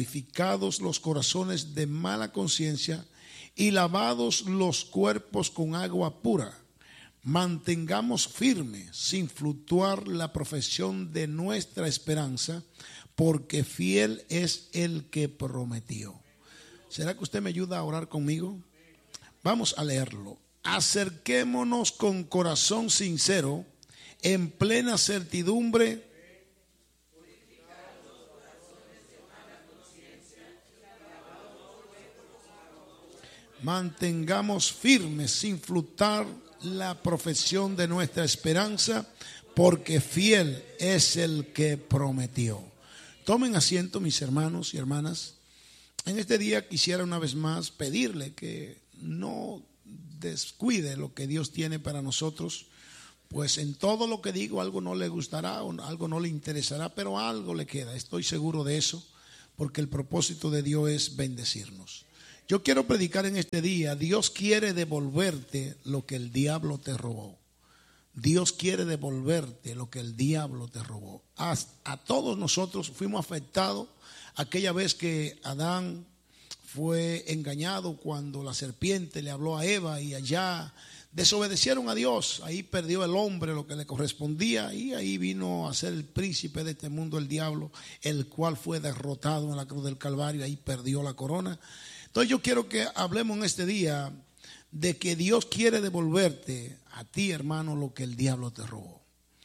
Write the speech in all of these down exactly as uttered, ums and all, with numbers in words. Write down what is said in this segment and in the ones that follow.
purificados los corazones de mala conciencia y lavados los cuerpos con agua pura, mantengamos firme sin fluctuar la profesión de nuestra esperanza, porque fiel es el que prometió. ¿Será que usted me ayuda a orar conmigo? Vamos a leerlo. Acerquémonos con corazón sincero, en plena certidumbre, mantengamos firmes sin fluctuar la profesión de nuestra esperanza, porque fiel es el que prometió. Tomen asiento, mis hermanos y hermanas. En este día quisiera una vez más pedirle que no descuide lo que Dios tiene para nosotros, pues en todo lo que digo algo no le gustará o algo no le interesará, pero algo le queda, estoy seguro de eso, porque el propósito de Dios es bendecirnos. Yo quiero predicar en este día: Dios quiere devolverte lo que el diablo te robó. Dios quiere devolverte lo que el diablo te robó. A, a todos nosotros fuimos afectados aquella vez que Adán fue engañado cuando la serpiente le habló a Eva y allá desobedecieron a Dios. Ahí perdió el hombre lo que le correspondía y ahí vino a ser el príncipe de este mundo, el diablo, el cual fue derrotado en la cruz del Calvario. Ahí perdió la corona. Entonces yo quiero que hablemos en este día de que Dios quiere devolverte a ti, hermano, lo que el diablo te robó.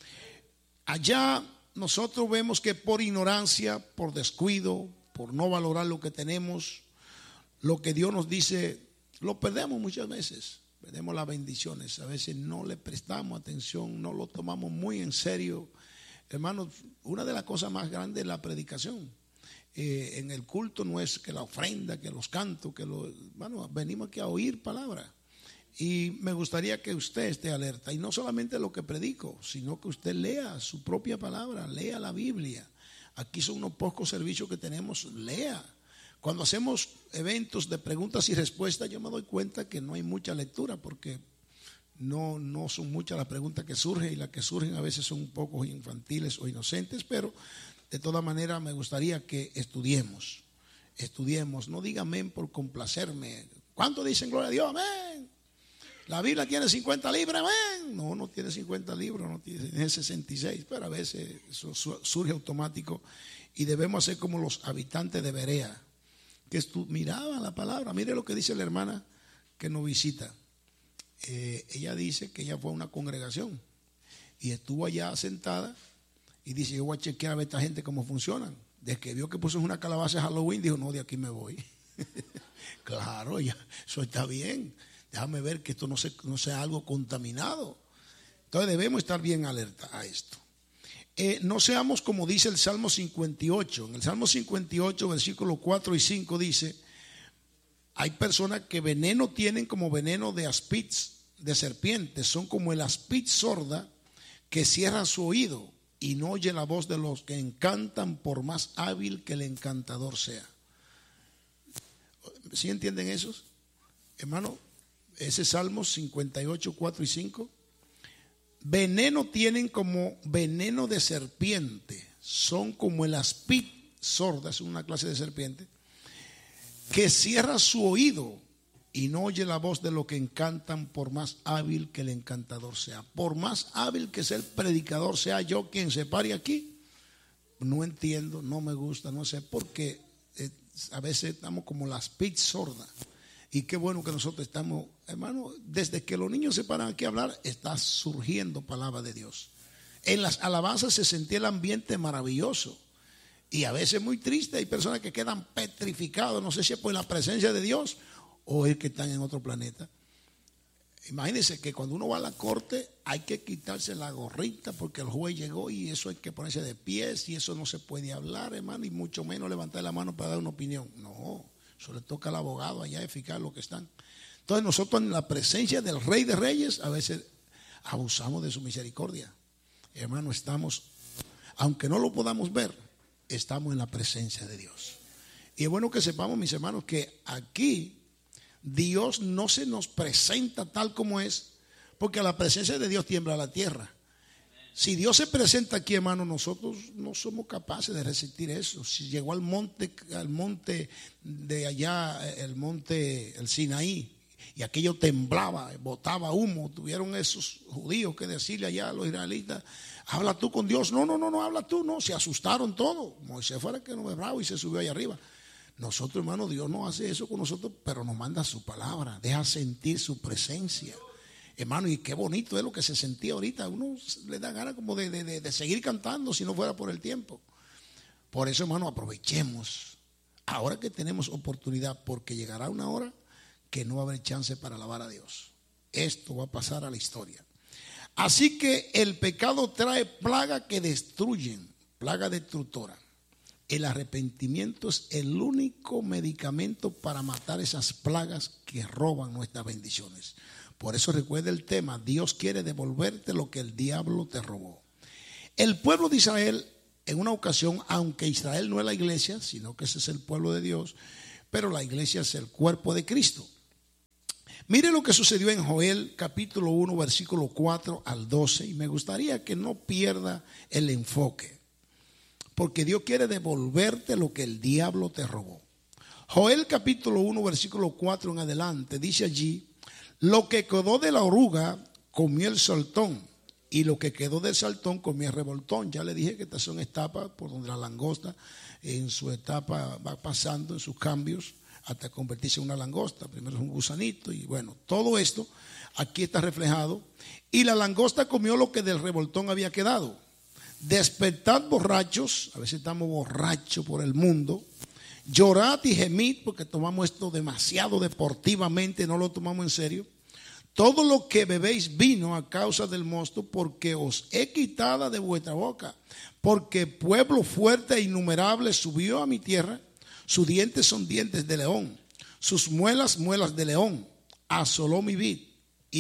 Allá nosotros vemos que por ignorancia, por descuido, por no valorar lo que tenemos, lo que Dios nos dice, lo perdemos muchas veces. Perdemos las bendiciones, a veces no le prestamos atención, no lo tomamos muy en serio. Hermanos, una de las cosas más grandes es la predicación. Eh, en el culto no es que la ofrenda, que los cantos, que los, bueno, venimos aquí a oír palabra. Y me gustaría que usted esté alerta, y no solamente lo que predico, sino que usted lea su propia palabra, lea la Biblia. Aquí son unos pocos servicios que tenemos, lea. Cuando hacemos eventos de preguntas y respuestas, yo me doy cuenta que no hay mucha lectura, porque no, no son muchas las preguntas que surgen, y las que surgen a veces son un poco infantiles o inocentes, pero de todas maneras me gustaría que estudiemos, estudiemos, no diga amén por complacerme. ¿Cuánto dicen gloria a Dios? Amén. La Biblia tiene cincuenta libros, amén. No, no tiene cincuenta libros, no tiene sesenta y seis, pero a veces eso surge automático y debemos ser como los habitantes de Berea, que miraban la palabra. Mire lo que dice la hermana que nos visita. Eh, ella dice que ella fue a una congregación y estuvo allá sentada y dice: yo voy a chequear a ver esta gente cómo funcionan. Desde que vio que puso una calabaza de Halloween, dijo: no, de aquí me voy. Claro, ya, eso está bien. Déjame ver que esto no sea, no sea algo contaminado. Entonces debemos estar bien alerta a esto. Eh, no seamos como dice el Salmo cincuenta y ocho. En el Salmo cincuenta y ocho, versículos cuatro y cinco dice: hay personas que veneno tienen como veneno de aspiz, de serpientes. Son como el aspiz sorda que cierra su oído y no oye la voz de los que encantan, por más hábil que el encantador sea. ¿Sí entienden esos? Hermano, ese Salmo cincuenta y ocho, cuatro y cinco. Veneno tienen como veneno de serpiente. Son como el aspiz sorda, es una clase de serpiente, que cierra su oído y no oye la voz de lo que encantan, por más hábil que el encantador sea. Por más hábil que sea el predicador, sea yo quien se pare aquí, no entiendo, no me gusta, no sé, porque eh, a veces estamos como la aspiz sorda. Y qué bueno que nosotros estamos, hermano, desde que los niños se paran aquí a hablar, está surgiendo palabra de Dios. En las alabanzas se sentía el ambiente maravilloso. Y a veces muy triste, hay personas que quedan petrificados, no sé si es por la presencia de Dios o es que están en otro planeta. Imagínense que cuando uno va a la corte hay que quitarse la gorrita porque el juez llegó y eso hay que ponerse de pies y eso no se puede hablar, hermano, y mucho menos levantar la mano para dar una opinión. No, eso le toca al abogado allá eficaz lo que están. Entonces nosotros en la presencia del Rey de Reyes a veces abusamos de su misericordia. Hermano, estamos, aunque no lo podamos ver, estamos en la presencia de Dios. Y es bueno que sepamos, mis hermanos, que aquí Dios no se nos presenta tal como es, porque a la presencia de Dios tiembla la tierra. Si Dios se presenta aquí, hermano, nosotros no somos capaces de resistir eso. Si llegó al monte, al monte de allá, el monte, el Sinaí, y aquello temblaba, botaba humo, tuvieron esos judíos que decirle allá a los israelitas, habla tú con Dios. No, no, no, no, habla tú, no, se asustaron todos. Moisés fue el que no es bravo y se subió allá arriba. Nosotros, hermano, Dios no hace eso con nosotros, pero nos manda su palabra, deja sentir su presencia. Hermano, y qué bonito es lo que se sentía ahorita. Uno le da ganas como de, de, de seguir cantando si no fuera por el tiempo. Por eso, hermano, aprovechemos ahora que tenemos oportunidad, porque llegará una hora que no va a haber chance para alabar a Dios. Esto va a pasar a la historia. Así que el pecado trae plagas que destruyen, plaga destructora. El arrepentimiento es el único medicamento para matar esas plagas que roban nuestras bendiciones. Por eso recuerda el tema, Dios quiere devolverte lo que el diablo te robó. El pueblo de Israel, en una ocasión, aunque Israel no es la iglesia, sino que ese es el pueblo de Dios, pero la iglesia es el cuerpo de Cristo. Mire lo que sucedió en Joel capítulo uno, versículo cuatro al doce, y me gustaría que no pierda el enfoque, porque Dios quiere devolverte lo que el diablo te robó. Joel capítulo uno, versículo cuatro en adelante, dice allí: lo que quedó de la oruga comió el saltón, y lo que quedó del saltón comió el revoltón. Ya le dije que estas son etapas por donde la langosta en su etapa va pasando, en sus cambios, hasta convertirse en una langosta. Primero es un gusanito y bueno, todo esto aquí está reflejado. Y la langosta comió lo que del revoltón había quedado. Despertad borrachos, a veces estamos borrachos por el mundo. Llorad y gemid, porque tomamos esto demasiado deportivamente, no lo tomamos en serio. Todo lo que bebéis vino a causa del mosto, porque os he quitada de vuestra boca. Porque pueblo fuerte e innumerable subió a mi tierra. Sus dientes son dientes de león, sus muelas, muelas de león. Asoló mi vid y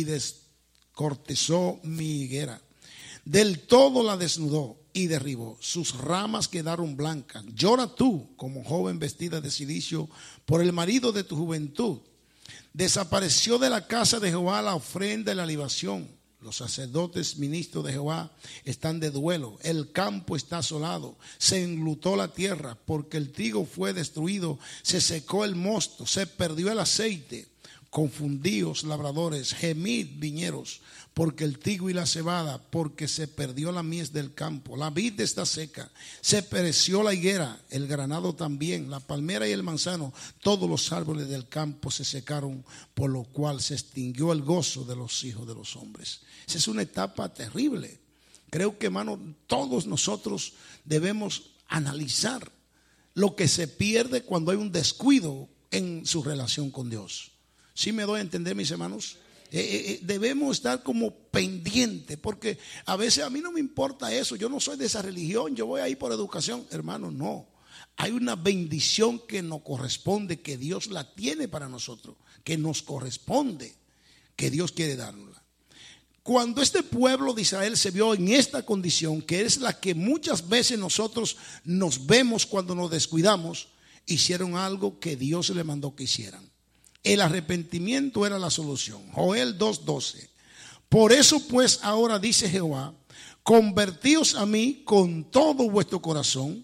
descortezó mi higuera. Del todo la desnudó y derribó. Sus ramas quedaron blancas. Llora tú, como joven vestida de cilicio, por el marido de tu juventud. Desapareció de la casa de Jehová la ofrenda y la libación. Los sacerdotes ministros de Jehová están de duelo. El campo está asolado. Se enlutó la tierra porque el trigo fue destruido. Se secó el mosto. Se perdió el aceite. Confundíos labradores, gemid viñeros, porque el trigo y la cebada, porque se perdió la mies del campo. La vid está seca, se pereció la higuera, el granado también, la palmera y el manzano, todos los árboles del campo se secaron, por lo cual se extinguió el gozo de los hijos de los hombres. Esa es una etapa terrible. Creo que, hermano, todos nosotros debemos analizar lo que se pierde cuando hay un descuido en su relación con Dios. ¿Sí me doy a entender, mis hermanos? Eh, eh, debemos estar como pendientes, porque a veces a mí no me importa eso. Yo no soy de esa religión, yo voy ahí por educación. Hermano, no. Hay una bendición que nos corresponde, que Dios la tiene para nosotros, que nos corresponde, que Dios quiere dárnosla. Cuando este pueblo de Israel se vio en esta condición, que es la que muchas veces nosotros nos vemos cuando nos descuidamos, hicieron algo que Dios le mandó que hicieran. El arrepentimiento era la solución. Joel dos doce. Por eso pues ahora dice Jehová, convertíos a mí con todo vuestro corazón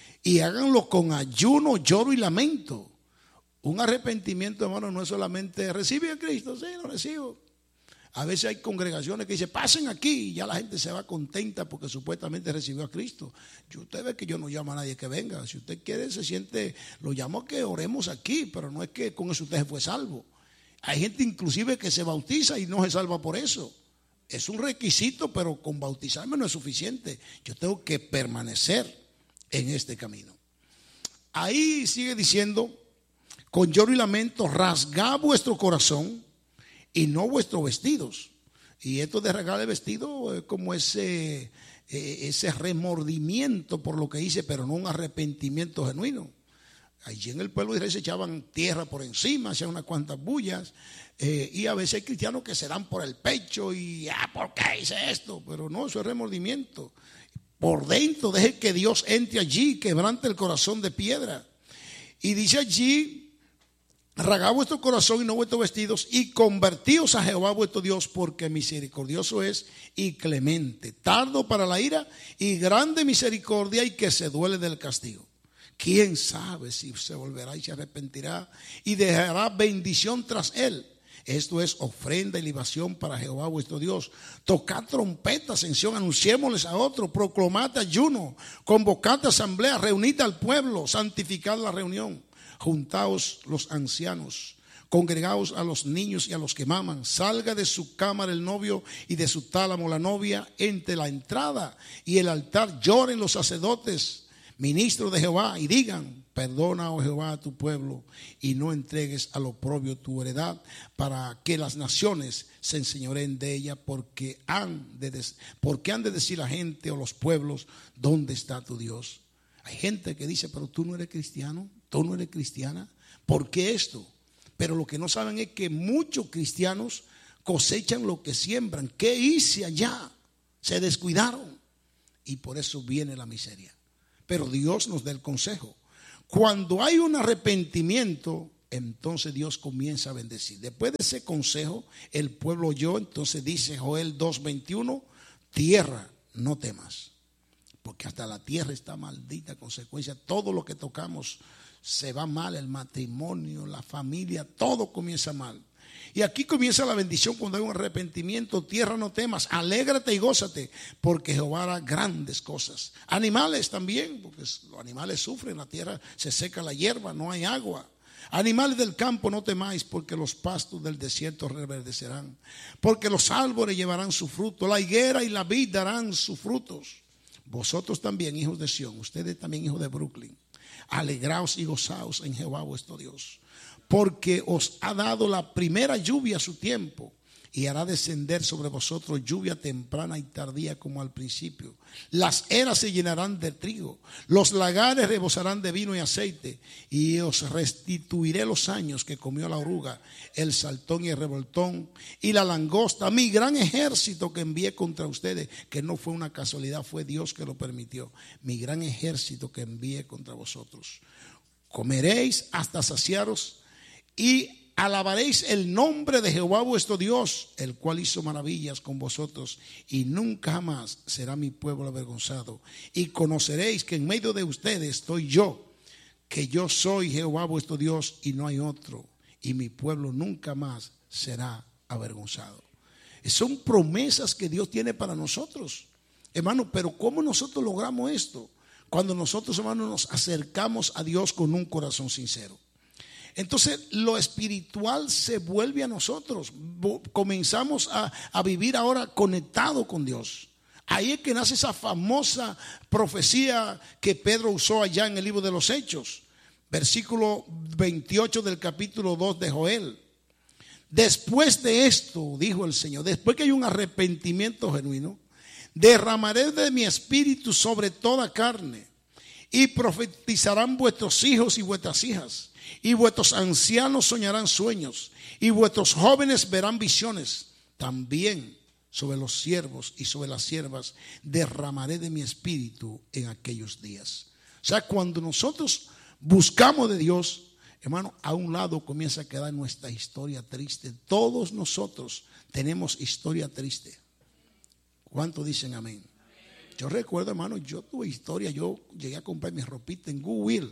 y háganlo con ayuno, lloro y lamento. Un arrepentimiento, hermano, no es solamente recibe a Cristo, sí, lo recibo. A veces hay congregaciones que dicen, pasen aquí, y ya la gente se va contenta porque supuestamente recibió a Cristo. Y usted ve que yo no llamo a nadie que venga. Si usted quiere, se siente, lo llamo a que oremos aquí, pero no es que con eso usted fue salvo. Hay gente inclusive que se bautiza y no se salva por eso. Es un requisito, pero con bautizarme no es suficiente. Yo tengo que permanecer en este camino. Ahí sigue diciendo, con lloro y lamento, rasgad vuestro corazón y no vuestros vestidos. Y esto de rasgar el vestido es como ese, ese remordimiento por lo que hice, pero no un arrepentimiento genuino. Allí en el pueblo de Israel se echaban tierra por encima, hacían unas cuantas bullas, eh, y a veces hay cristianos que se dan por el pecho y, ah, ¿por qué hice esto? Pero no, eso es remordimiento. Por dentro, deje que Dios entre allí, quebrante el corazón de piedra. Y dice allí, rasgad vuestro corazón y no vuestros vestidos, y convertíos a Jehová vuestro Dios, porque misericordioso es y clemente, tardo para la ira y grande misericordia, y que se duele del castigo. ¿Quién sabe si se volverá y se arrepentirá y dejará bendición tras él? Esto es ofrenda y libación para Jehová vuestro Dios. Tocad trompetas en Sión, anunciémosles a otro, proclamad ayuno, convocad asamblea, reunid al pueblo, santificad la reunión. Juntaos los ancianos, congregaos a los niños y a los que maman. Salga de su cámara el novio y de su tálamo la novia. Entre la entrada y el altar lloren los sacerdotes, ministros de Jehová, y digan: perdona, oh Jehová, a tu pueblo, y no entregues al oprobio tu heredad, para que las naciones se enseñoreen de ella, porque han de, porque han de decir la gente o los pueblos: ¿dónde está tu Dios? Hay gente que dice: pero tú no eres cristiano, tú no eres cristiana, ¿por qué esto? Pero lo que no saben es que muchos cristianos cosechan lo que siembran. ¿Qué hice allá? Se descuidaron, y por eso viene la miseria. Pero Dios nos da el consejo. Cuando hay un arrepentimiento, entonces Dios comienza a bendecir. Después de ese consejo, el pueblo oyó. Entonces dice Joel dos veintiuno: tierra, no temas, porque hasta la tierra está maldita. Consecuencia, todo lo que tocamos se va mal. El matrimonio, la familia, todo comienza mal. Y aquí comienza la bendición cuando hay un arrepentimiento. Tierra, no temas, alégrate y gózate, porque Jehová hará grandes cosas. Animales también, porque los animales sufren, la tierra se seca la hierba, no hay agua. Animales del campo, no temáis, porque los pastos del desierto reverdecerán, porque los árboles llevarán su fruto, la higuera y la vid darán sus frutos. Vosotros también, hijos de Sión, ustedes también, hijos de Brooklyn, alegraos y gozaos en Jehová vuestro Dios, porque os ha dado la primera lluvia a su tiempo, y hará descender sobre vosotros lluvia temprana y tardía como al principio. Las eras se llenarán de trigo, los lagares rebosarán de vino y aceite, y os restituiré los años que comió la oruga, el saltón y el revoltón y la langosta, mi gran ejército que envié contra ustedes, que no fue una casualidad, fue Dios que lo permitió. Mi gran ejército que envié contra vosotros. Comeréis hasta saciaros y alabaréis el nombre de Jehová vuestro Dios, el cual hizo maravillas con vosotros, y nunca jamás será mi pueblo avergonzado. Y conoceréis que en medio de ustedes estoy yo, que yo soy Jehová vuestro Dios y no hay otro, y mi pueblo nunca más será avergonzado. Son promesas que Dios tiene para nosotros, hermano. Pero ¿cómo nosotros logramos esto? Cuando nosotros, hermanos, nos acercamos a Dios con un corazón sincero. Entonces lo espiritual se vuelve a nosotros. Comenzamos a, a vivir ahora conectado con Dios. Ahí es que nace esa famosa profecía que Pedro usó allá en el libro de los Hechos, versículo veintiocho del capítulo dos de Joel. Después de esto, dijo el Señor, después que hay un arrepentimiento genuino, derramaré de mi espíritu sobre toda carne, y profetizarán vuestros hijos y vuestras hijas, y vuestros ancianos soñarán sueños, y vuestros jóvenes verán visiones. También sobre los siervos y sobre las siervas derramaré de mi espíritu en aquellos días. O sea, cuando nosotros buscamos de Dios, hermano, a un lado comienza a quedar nuestra historia triste. Todos nosotros tenemos historia triste. ¿Cuántos dicen amén? Yo recuerdo, hermano, yo tuve historia. Yo llegué a comprar mi ropita en Goodwill,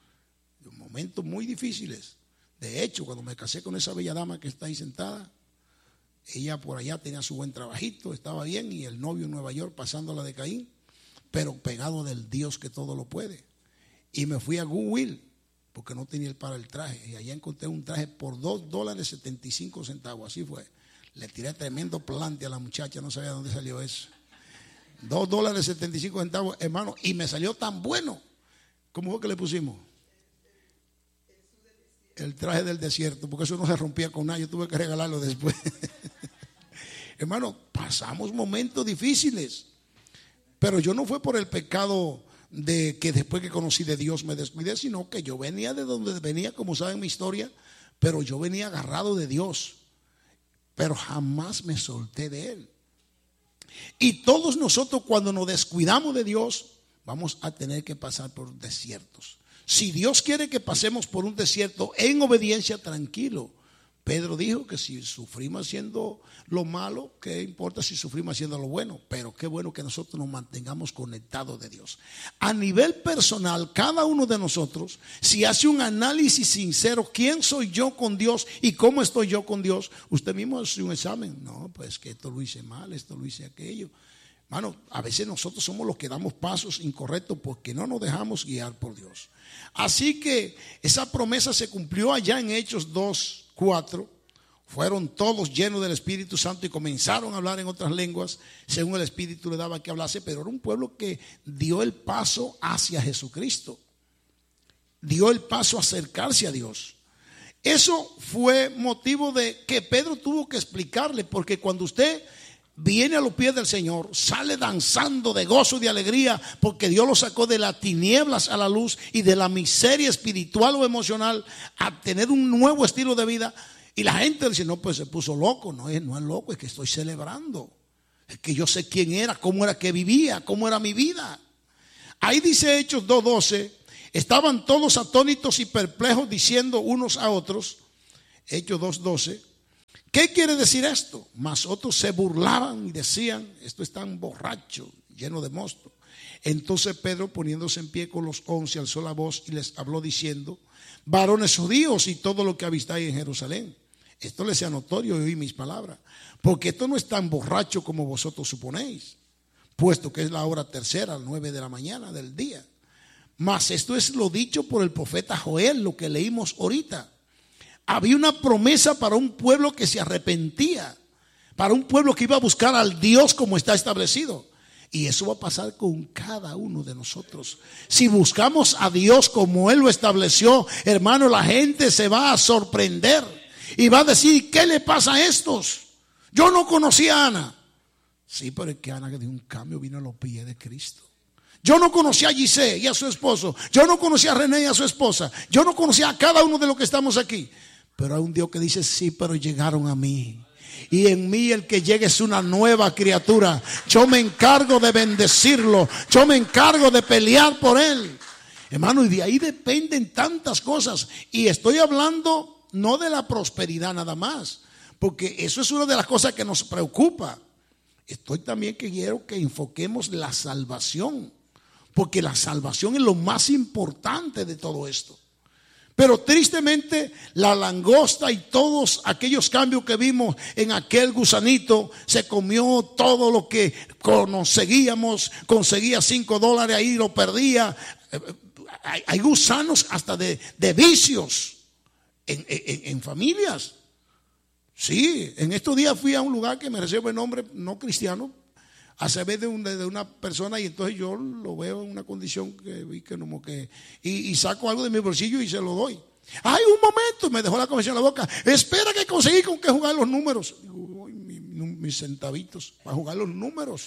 momentos muy difíciles. De hecho, cuando me casé con esa bella dama que está ahí sentada, ella por allá tenía su buen trabajito, estaba bien, y el novio en Nueva York pasándola de Caín, pero pegado del Dios que todo lo puede. Y me fui a Goodwill porque no tenía el para el traje, y allá encontré un traje por dos dólares setenta y cinco centavos. Así fue. Le tiré tremendo plante a la muchacha, no sabía dónde salió eso. Dos dólares setenta y cinco centavos, hermano, y me salió tan bueno. ¿Cómo fue que le pusimos? El traje del desierto, porque eso no se rompía con nada. Yo tuve que regalarlo después. Hermano, pasamos momentos difíciles, pero yo no fue por el pecado de que después que conocí de Dios me descuidé, sino que yo venía de donde venía, como saben mi historia, pero yo venía agarrado de Dios, pero jamás me solté de Él. Y todos nosotros, cuando nos descuidamos de Dios, vamos a tener que pasar por desiertos. Si Dios quiere que pasemos por un desierto en obediencia, tranquilo. Pedro dijo que si sufrimos haciendo lo malo, ¿qué importa si sufrimos haciendo lo bueno? Pero qué bueno que nosotros nos mantengamos conectados de Dios. A nivel personal, cada uno de nosotros, si hace un análisis sincero, ¿quién soy yo con Dios y cómo estoy yo con Dios? Usted mismo hace un examen. No, pues que esto lo hice mal, esto lo hice aquello. Mano, a veces nosotros somos los que damos pasos incorrectos porque no nos dejamos guiar por Dios. Así que esa promesa se cumplió allá en Hechos dos. Cuatro, fueron todos llenos del Espíritu Santo y comenzaron a hablar en otras lenguas según el Espíritu le daba que hablase. Pero era un pueblo que dio el paso hacia Jesucristo, dio el paso a acercarse a Dios. Eso fue motivo de que Pedro tuvo que explicarle, porque cuando usted viene a los pies del Señor, sale danzando de gozo y de alegría porque Dios lo sacó de las tinieblas a la luz y de la miseria espiritual o emocional a tener un nuevo estilo de vida. Y la gente dice, no, pues se puso loco. No es, no es loco, es que estoy celebrando. Es que yo sé quién era, cómo era que vivía, cómo era mi vida. Ahí dice Hechos dos doce, estaban todos atónitos y perplejos diciendo unos a otros, Hechos dos doce, ¿qué quiere decir esto? Mas otros se burlaban y decían, esto es tan borracho, lleno de mosto. Entonces Pedro, poniéndose en pie con los once, alzó la voz y les habló diciendo, varones judíos y todo lo que avistáis en Jerusalén, esto les sea notorio y oí mis palabras, porque esto no es tan borracho como vosotros suponéis, puesto que es la hora tercera, nueve de la mañana del día. Mas esto es lo dicho por el profeta Joel, lo que leímos ahorita. Había una promesa para un pueblo que se arrepentía, para un pueblo que iba a buscar al Dios como está establecido. Y eso va a pasar con cada uno de nosotros. Si buscamos a Dios como Él lo estableció, hermano, la gente se va a sorprender y va a decir, ¿qué le pasa a estos? Yo no conocía a Ana. Sí, pero es que Ana de un cambio vino a los pies de Cristo. Yo no conocía a Giselle y a su esposo. Yo no conocía a René y a su esposa. Yo no conocía a cada uno de los que estamos aquí. Pero hay un Dios que dice, sí, pero llegaron a mí. Y en mí el que llegue es una nueva criatura. Yo me encargo de bendecirlo. Yo me encargo de pelear por él. Hermano, y de ahí dependen tantas cosas. Y estoy hablando no de la prosperidad nada más, porque eso es una de las cosas que nos preocupa. Estoy también que quiero que enfoquemos la salvación, porque la salvación es lo más importante de todo esto. Pero tristemente la langosta y todos aquellos cambios que vimos en aquel gusanito se comió todo lo que conseguíamos. Conseguía cinco dólares, ahí lo perdía. Hay, hay gusanos hasta de, de vicios en, en, en familias. Sí, en estos días fui a un lugar que me reservo el nombre, no cristiano, a saber de, un, de una persona, y entonces yo lo veo en una condición que vi que como que y, y saco algo de mi bolsillo y se lo doy. Ay, un momento, me dejó la conversación en la boca. Espera que conseguí con que jugar los números. Digo, mi, mi, mis centavitos para jugar los números.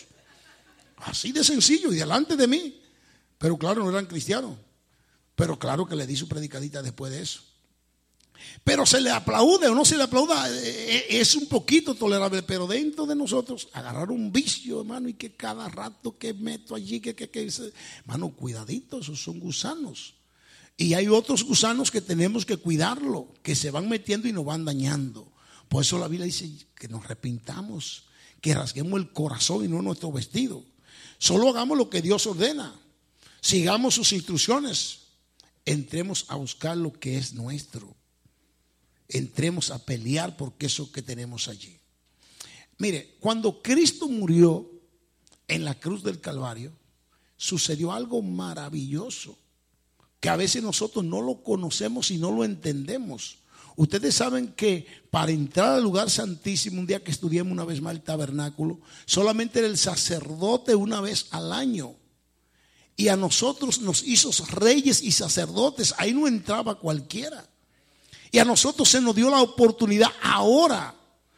Así de sencillo y delante de mí. Pero claro, no eran cristianos. Pero claro que le di su predicadita después de eso. Pero se le aplaude o no se le aplauda, es un poquito tolerable. Pero dentro de nosotros agarrar un vicio, hermano, y que cada rato que meto allí, que, que, que hermano, cuidadito, esos son gusanos. Y hay otros gusanos que tenemos que cuidarlo, que se van metiendo y nos van dañando. Por eso la Biblia dice que nos arrepintamos, que rasguemos el corazón y no nuestro vestido. Solo hagamos lo que Dios ordena, sigamos sus instrucciones, entremos a buscar lo que es nuestro. Entremos a pelear por eso que tenemos allí. Mire, cuando Cristo murió en la cruz del Calvario, sucedió algo maravilloso que a veces nosotros no lo conocemos y no lo entendemos. Ustedes saben que para entrar al lugar santísimo, un día que estudiamos una vez más el tabernáculo, solamente era el sacerdote una vez al año. Y a nosotros nos hizo reyes y sacerdotes, ahí no entraba cualquiera. Y a nosotros se nos dio la oportunidad ahora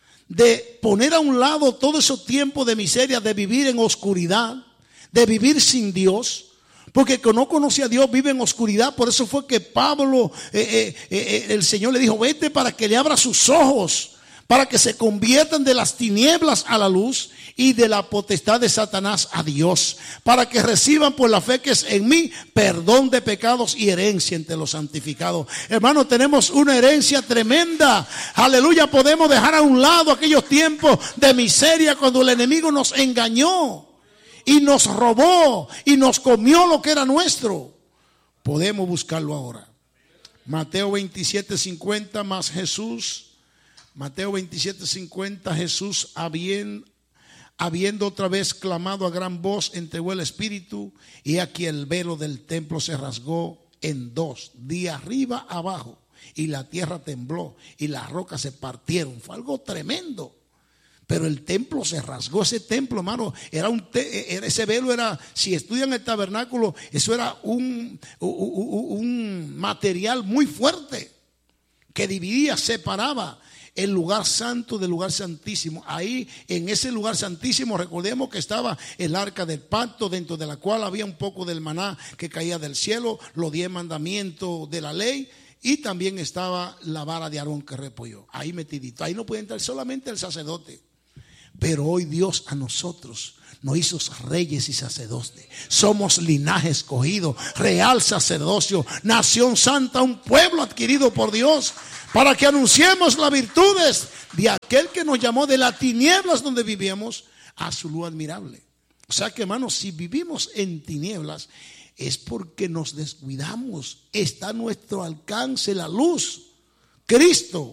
de poner a un lado todo ese tiempo de miseria, de vivir en oscuridad, de vivir sin Dios. Porque el que no conoce a Dios vive en oscuridad. Por eso fue que Pablo, eh, eh, eh, el Señor le dijo, vete para que le abra sus ojos, para que se conviertan de las tinieblas a la luz y de la potestad de Satanás a Dios, para que reciban por la fe que es en mí perdón de pecados y herencia entre los santificados. Hermano, tenemos una herencia tremenda. Aleluya, podemos dejar a un lado aquellos tiempos de miseria cuando el enemigo nos engañó y nos robó y nos comió lo que era nuestro. Podemos buscarlo ahora. Mateo veintisiete cincuenta, más Jesús, Mateo veintisiete cincuenta, Jesús habiendo, habiendo otra vez clamado a gran voz, entregó el espíritu, y aquí el velo del templo se rasgó en dos, de arriba abajo, y la tierra tembló y las rocas se partieron. Fue algo tremendo. Pero el templo se rasgó. Ese templo, hermano, era un te, era, ese velo era, si estudian el tabernáculo, eso era un, un, un material muy fuerte que dividía, separaba el lugar santo del lugar santísimo. Ahí, en ese lugar santísimo, recordemos que estaba el arca del pacto, dentro de la cual había un poco del maná que caía del cielo, los diez mandamientos de la ley. Y también estaba la vara de Aarón que repuyó. Ahí metidito. Ahí no puede entrar solamente el sacerdote. Pero hoy Dios a nosotros nos hizo reyes y sacerdotes. Somos linaje escogido, real sacerdocio, nación santa, un pueblo adquirido por Dios, para que anunciemos las virtudes de aquel que nos llamó de las tinieblas donde vivíamos a su luz admirable. O sea que, hermanos, si vivimos en tinieblas es porque nos descuidamos. Está a nuestro alcance la luz, Cristo.